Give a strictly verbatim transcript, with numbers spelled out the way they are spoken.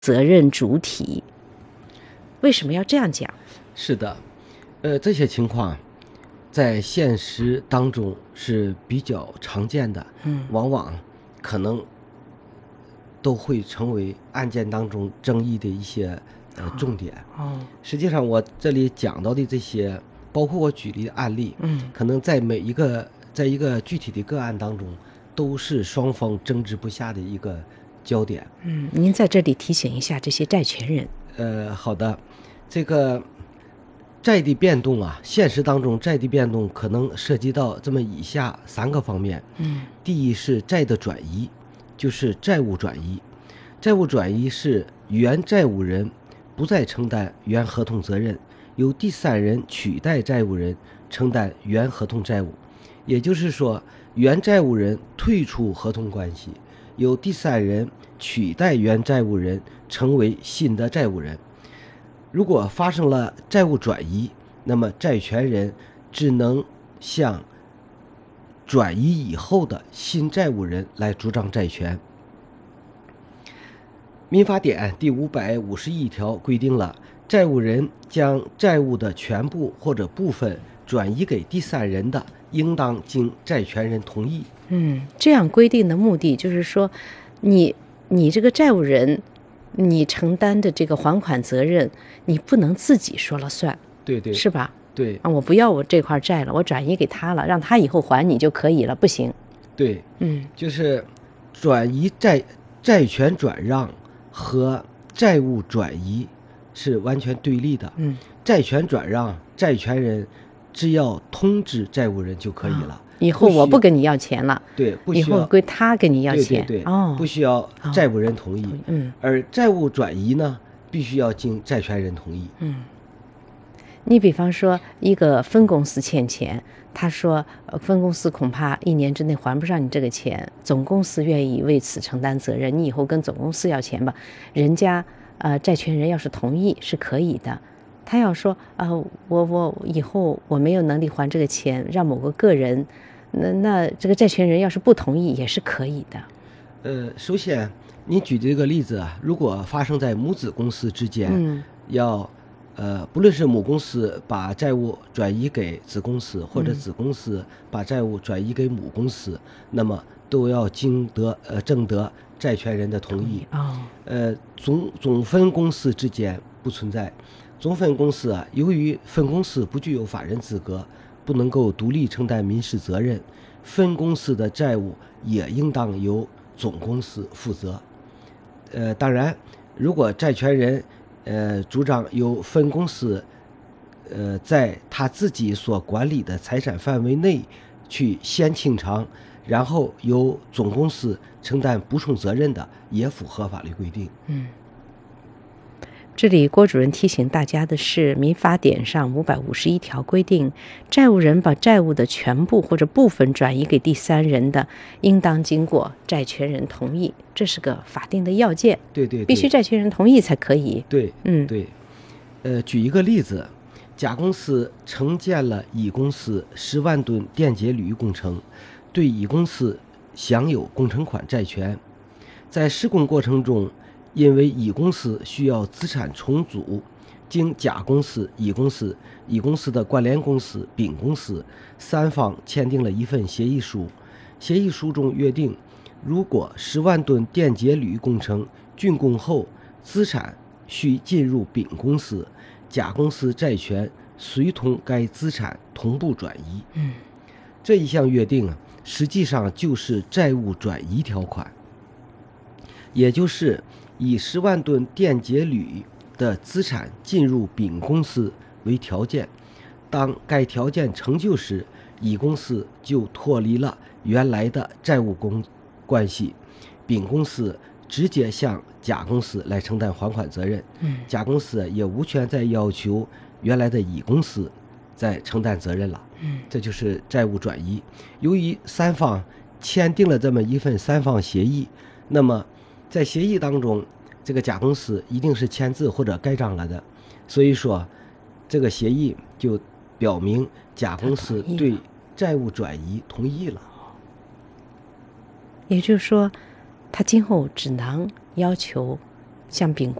责任主体。为什么要这样讲？ 是的，呃，这些情况在现实当中是比较常见的， 嗯， 往往可能都会成为案件当中争议的一些呃重点。 哦， 实际上我这里讲到的这些，包括我举例的案例， 嗯， 可能在每一个在一个具体的个案当中，都是双方争执不下的一个焦点。 嗯，您在这里提醒一下这些债权人。 呃，好的，这个债的变动啊，现实当中债的变动可能涉及到这么以下三个方面。 嗯， 第一是债的转移，就是债务转移。债务转移是原债务人不再承担原合同责任，由第三人取代债务人承担原合同债务。也就是说，原债务人退出合同关系，由第三人取代原债务人成为新的债务人。如果发生了债务转移，那么债权人只能向转移以后的新债务人来主张债权。民法典第五百五十一条规定了，债务人将债务的全部或者部分转移给第三人的，应当经债权人同意。 嗯，这样规定的目的就是说，你你这个债务人，你承担的这个还款责任，你不能自己说了算， 对对， 是吧？ 对啊，我不要我这块债了，我转移给他了，让他以后还你就可以了，不行。 对， 嗯， 就是转移债债权转让和债务转移是完全对立的。 嗯， 债权转让，债权人只要通知债务人就可以了。 啊，以后我不跟你要钱了， 对，不需要以后归他跟你要钱。 对对对， 哦， 不需要债务人同意。 哦，嗯， 而债务转移呢，必须要经债权人同意。 嗯，你比方说一个分公司欠钱，他说呃分公司恐怕一年之内还不上你这个钱，总公司愿意为此承担责任，你以后跟总公司要钱吧。人家呃债权人要是同意是可以的。他要说啊、呃，我我以后我没有能力还这个钱，让某个个人，那那这个债权人要是不同意也是可以的。 呃，首先你举这个例子啊，如果发生在母子公司之间， 嗯， 要呃，不论是母公司把债务转移给子公司，或者子公司把债务转移给母公司，嗯、那么都要经得呃征得债权人的同意。 哦， 呃，总总分公司之间不存在。总分公司啊，由于分公司不具有法人资格，不能够独立承担民事责任，分公司的债务也应当由总公司负责。呃，当然，如果债权人呃主张由分公司呃在他自己所管理的财产范围内去先清偿，然后由总公司承担补充责任的，也符合法律规定。 嗯。这里郭主任提醒大家的是，民法典上五百五十一条规定，债务人把债务的全部或者部分转移给第三人的，应当经过债权人同意，这是个法定的要件。 对对对， 必须债权人同意才可以。 对， 嗯， 对。呃，举一个例子，甲公司承建了乙公司十万吨电解铝工程，对乙公司享有工程款债权。在施工过程中，因为乙公司需要资产重组，经甲公司、乙公司、乙公司的关联公司、丙公司三方签订了一份协议书。协议书中约定，如果十万吨电解铝工程竣工后，资产需进入丙公司，甲公司债权随同该资产同步转移。 嗯， 这一项约定啊，实际上就是债务转移条款，也就是以十万吨电解铝的资产进入丙公司为条件，当该条件成就时，乙公司就脱离了原来的债务公关系，丙公司直接向甲公司来承担还款责任。 嗯， 甲公司也无权再要求原来的乙公司再承担责任了。 嗯， 这就是债务转移。由于三方签订了这么一份三方协议，那么在协议当中，这个甲公司一定是签字或者盖章了的，所以说这个协议就表明甲公司对债务转移同意了。 也就是说，他今后只能要求像丙